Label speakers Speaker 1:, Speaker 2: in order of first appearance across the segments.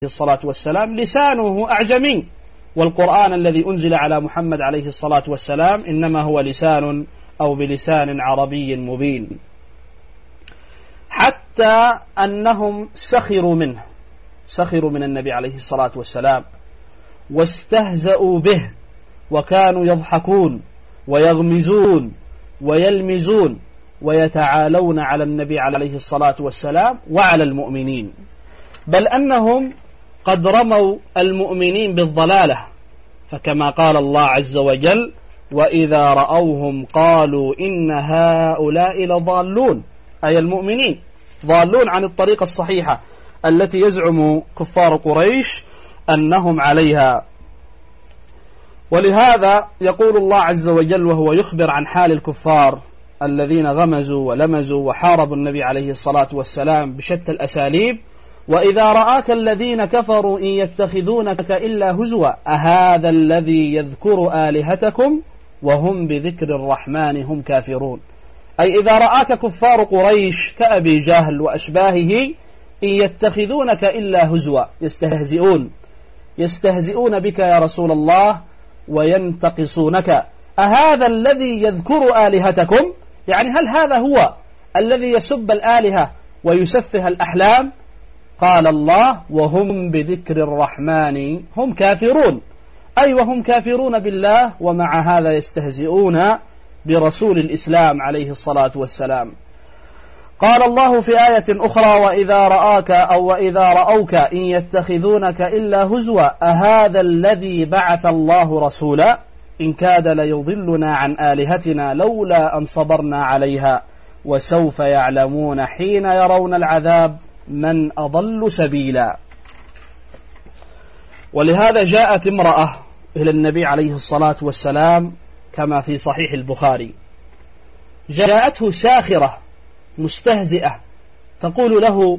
Speaker 1: الصلاة والسلام لسانه أعجمي، والقرآن الذي أنزل على محمد عليه الصلاة والسلام إنما هو لسان أو بلسان عربي مبين. حتى أنهم سخروا من النبي عليه الصلاة والسلام واستهزأوا به، وكانوا يضحكون ويغمزون ويلمزون ويتعالون على النبي عليه الصلاة والسلام وعلى المؤمنين، بل أنهم قد رموا المؤمنين بالضلالة، فكما قال الله عز وجل: وإذا رأوهم قالوا إن هؤلاء لضالون، أي المؤمنين ضالون عن الطريقة الصحيحة التي يزعم كفار قريش أنهم عليها. ولهذا يقول الله عز وجل وهو يخبر عن حال الكفار الذين غمزوا ولمزوا وحاربوا النبي عليه الصلاة والسلام بشتى الأساليب: وإذا رآك الذين كفروا إن يتخذونك إلا هزوا أهذا الذي يذكر آلهتكم وهم بذكر الرحمن هم كافرون. أي إذا رآك كفار قريش كأبي جهل وأشباهه إن يتخذونك إلا هزوا، يستهزئون بك يا رسول الله وينتقصونك. أهذا الذي يذكر آلهتكم، يعني هل هذا هو الذي يسب الآلهة ويسفه الأحلام؟ قال الله: وهم بذكر الرحمن هم كافرون، أي وهم كافرون بالله، ومع هذا يستهزئون برسول الإسلام عليه الصلاة والسلام. قال الله في آية أخرى: وإذا رآك أو وإذا رأوك إن يتخذونك إلا هزوا أهذا الذي بعث الله رسولا إن كاد ليضلنا عن آلهتنا لولا أن صبرنا عليها وسوف يعلمون حين يرون العذاب من أضل سبيلا. ولهذا جاءت امرأة إلى النبي عليه الصلاة والسلام كما في صحيح البخاري، جاءته ساخرة مستهزئة تقول له: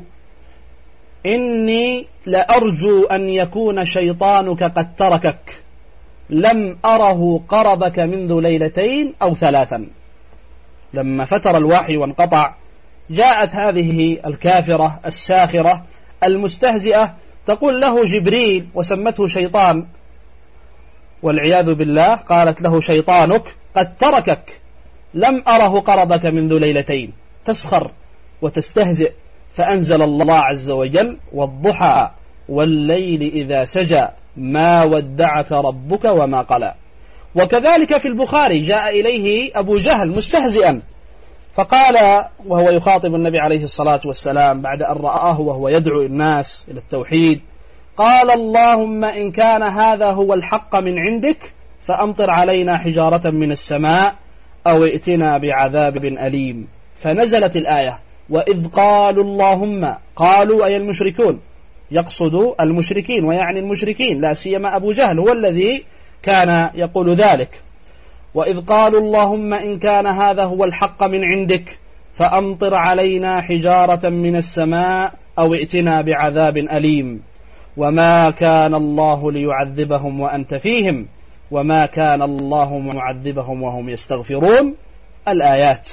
Speaker 1: إني لأرجو أن يكون شيطانك قد تركك، لم أره قربك منذ ليلتين أو ثلاثا. لما فتر الوحي وانقطع جاءت هذه الكافرة الساخرة المستهزئة تقول له جبريل، وسمته شيطان والعياذ بالله، قالت له: شيطانك قد تركك، لم أره قربك منذ ليلتين، تسخر وتستهزئ. فأنزل الله عز وجل: والضحى والليل إذا سجى ما ودعك ربك وما قلى. وكذلك في البخاري جاء إليه أبو جهل مستهزئا فقال وهو يخاطب النبي عليه الصلاة والسلام بعد أن رآه وهو يدعو الناس إلى التوحيد، قال: اللهم إن كان هذا هو الحق من عندك فأمطر علينا حجارة من السماء أو ائتنا بعذاب أليم. فنزلت الآية: وإذ قالوا اللهم، قالوا أي المشركون، يقصد المشركين ويعني المشركين، لا سيما أبو جهل هو الذي كان يقول ذلك. وإذ قالوا اللهم إن كان هذا هو الحق من عندك فأمطر علينا حجارة من السماء أو ائتنا بعذاب أليم. وما كان الله ليعذبهم وأنت فيهم وما كان الله معذبهم وهم يستغفرون. الآيات.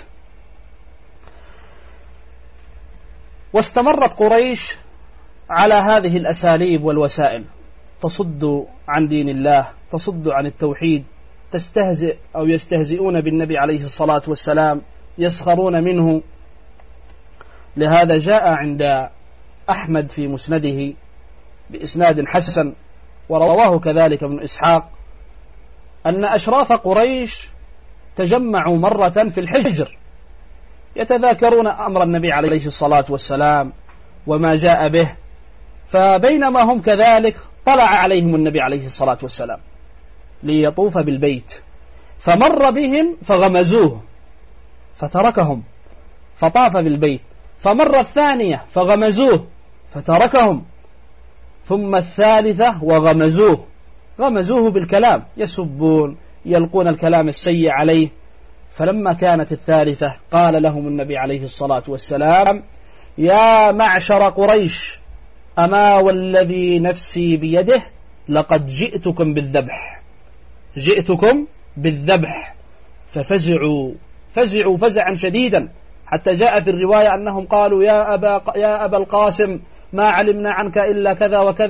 Speaker 1: واستمرت قريش على هذه الأساليب والوسائل، تصد عن دين الله، تصد عن التوحيد، تستهزئ أو يستهزئون بالنبي عليه الصلاة والسلام، يسخرون منه. لهذا جاء عند أحمد في مسنده بإسناد حسن، ورواه كذلك ابن إسحاق، أن أشراف قريش تجمعوا مرة في الحجر يتذاكرون أمر النبي عليه الصلاة والسلام وما جاء به، فبينما هم كذلك طلع عليهم النبي عليه الصلاة والسلام ليطوف بالبيت، فمر بهم فغمزوه فتركهم فطاف بالبيت، فمر الثانية فغمزوه فتركهم، ثم الثالثة غمزوه بالكلام، يسبون يلقون الكلام السيء عليه. فلما كانت الثالثة قال لهم النبي عليه الصلاة والسلام: يا معشر قريش، أما والذي نفسي بيده لقد جئتكم بالذبح. ففزعوا فزعا شديدا، حتى جاء في الرواية أنهم قالوا: يا أبا القاسم ما علمنا عنك إلا كذا وكذا.